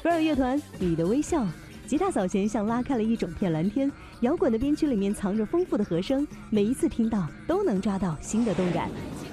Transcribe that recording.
飞儿乐团，你的微笑。吉他扫弦像拉开了一整片蓝天，摇滚的编曲里面藏着丰富的和声，每一次听到都能抓到新的动感。